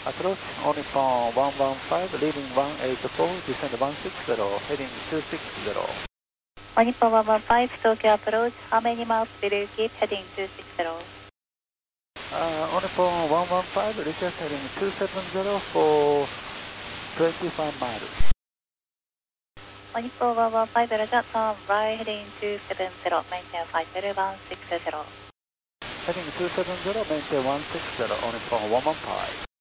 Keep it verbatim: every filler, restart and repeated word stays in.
Approach on Nippon one one five, leaving one eight four, descend one six zero, heading two six zero. On Nippon one one five, Tokyo approach, how many miles will you keep heading two six zero? Uh, on Nippon one one five, request heading two seven zero for twenty-five miles. On Nippon one one five, Roger, turn right heading two seven zero, maintain five zero one six zero. Heading two seven zero, maintain one six zero, on Nippon one one five.